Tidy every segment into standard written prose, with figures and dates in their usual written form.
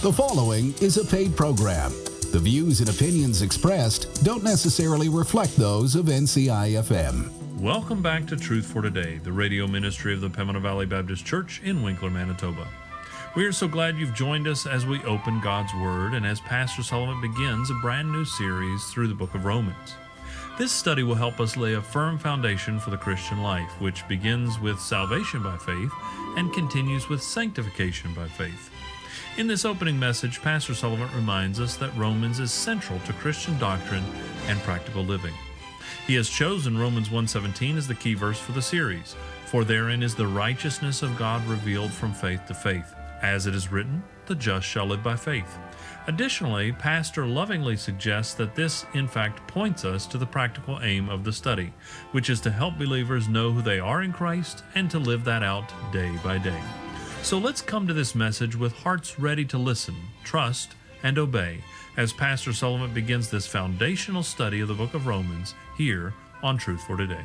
The following is a paid program. The views and opinions expressed don't necessarily reflect those of NCI-FM. Welcome back to Truth for Today, the radio ministry of the Pembina Valley Baptist Church in Winkler, Manitoba. We are so glad you've joined us as we open God's Word and as Pastor Sullivan begins a brand new series through the book of Romans. This study will help us lay a firm foundation for the Christian life, which begins with salvation by faith and continues with sanctification by faith. In this opening message, Pastor Sullivan reminds us that Romans is central to Christian doctrine and practical living. He has chosen Romans 1:17 as the key verse for the series, for therein is the righteousness of God revealed from faith to faith. As it is written, the just shall live by faith. Additionally, Pastor lovingly suggests that this, in fact, points us to the practical aim of the study, which is to help believers know who they are in Christ and to live that out day by day. So let's come to this message with hearts ready to listen, trust, and obey as Pastor Sullivan begins this foundational study of the book of Romans here on Truth for Today.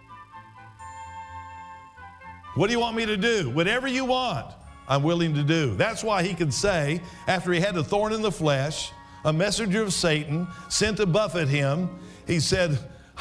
What do you want me to do? Whatever you want, I'm willing to do. That's why he could say, after he had a thorn in the flesh, a messenger of Satan sent to buffet him, he said,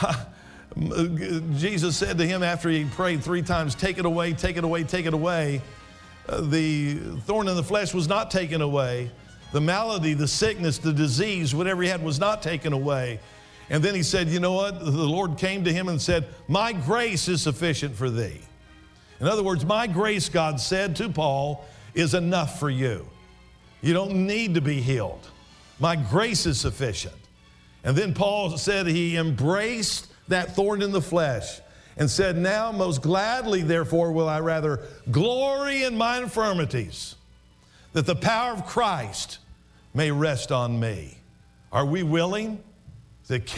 Jesus said to him after he prayed 3 times, take it away, take it away, take it away. The thorn in the flesh was not taken away. The malady, the sickness, the disease, whatever he had was not taken away. And then he said, you know what? The Lord came to him and said, my grace is sufficient for thee. In other words, my grace, God said to Paul, is enough for you. You don't need to be healed. My grace is sufficient. And then Paul said he embraced that thorn in the flesh and said, now most gladly, therefore, will I rather glory in my infirmities, that the power of Christ may rest on me. Are we willing to